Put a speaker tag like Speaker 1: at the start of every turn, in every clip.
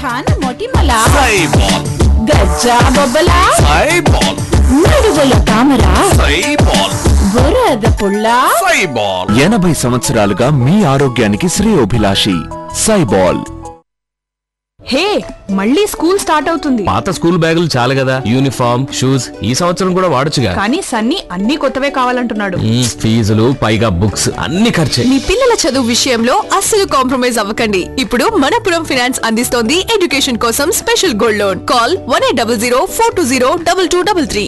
Speaker 1: ఖాన్ మొటిమల
Speaker 2: సైబాల్
Speaker 1: గజ్జా బొబ్బల
Speaker 2: సైబాల్
Speaker 1: నడువుల తామర
Speaker 2: సైబాల్
Speaker 1: బురద పుల్ల
Speaker 2: సైబాల్
Speaker 3: 80 సంవత్సరాలుగా మీ ఆరోగ్యానికి శ్రేయోభిలాషి సైబాల్.
Speaker 4: హే, మళ్ళీ స్కూల్ స్టార్ట్ అవుతుంది.
Speaker 5: పాత స్కూల్ బ్యాగులు చాలు కదా, యూనిఫామ్ షూస్ ఈ సంవత్సరం కూడా వాడొచ్చుగా.
Speaker 4: కానీ సన్నీ అన్ని కొత్తవే కావాలంటున్నాడు.
Speaker 5: ఫీజులు పైగా బుక్స్ అన్ని ఖర్చే.
Speaker 6: మీ పిల్లల చదువు విషయంలో అస్సలు కాంప్రమైజ్ అవ్వకండి. ఇప్పుడు మనపురం ఫైనాన్స్ అందిస్తోంది ఎడ్యుకేషన్ కోసం special gold loan. Call 1800 420 2233.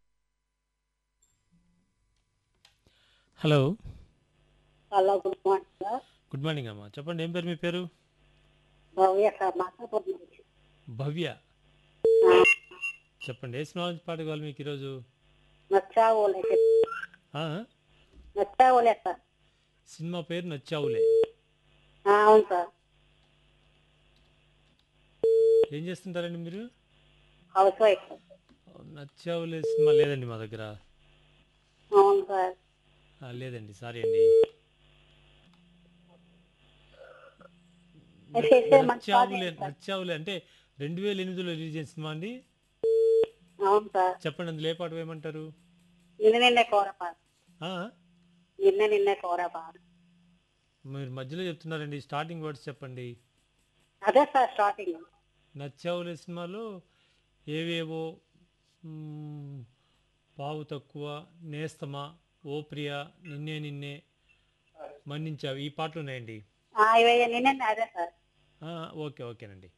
Speaker 7: Hello
Speaker 8: hello, good morning sir.
Speaker 7: Good morning అమ్మా, చెప్పండి ఏం పేరు మీ పేరు?
Speaker 8: భవ్య సార్, మాసాపూర్ నుంచి.
Speaker 7: భవ్య, చెప్పండి ఏ సినిమా నుంచి పాట కావాలి మీకు ఈరోజు?
Speaker 8: నచ్చావులే
Speaker 7: ఆ?
Speaker 8: నచ్చావులే సార్.
Speaker 7: సినిమా పేరు నచ్చావులే.
Speaker 8: అవును సార్.
Speaker 7: ఏం చేస్తుంటారండి మీరు?
Speaker 8: House wife.
Speaker 7: నచ్చావులే సినిమా లేదండి మా దగ్గర.
Speaker 8: అవును సార్.
Speaker 7: లేదండి, సారీ అండి. నచ్చావులే అంటే 2008లో రిలీజ్ చేసిన సినిమా అండి.
Speaker 8: అవును సార్.
Speaker 7: చెప్పండి అందులో ఏ పాట వేయమంటారు?
Speaker 8: నిన్నే కోరపా.
Speaker 7: ఆ?
Speaker 8: నిన్నే కోరపా.
Speaker 7: మీరు మధ్యలో చెప్తున్నారండి, స్టార్టింగ్ వర్డ్స్ చెప్పండి.
Speaker 8: అదే సార్ స్టార్టింగ్.
Speaker 7: నచ్చావులే సినిమాలో ఏవేవో పావు తక్కువ, నేస్తమా, ఓ ప్రియా, నిన్నే మన్నించావు ఈ పాటలు ఉన్నాయండి.
Speaker 8: నిన్నే అదే సార్.
Speaker 7: ఓకేనండి.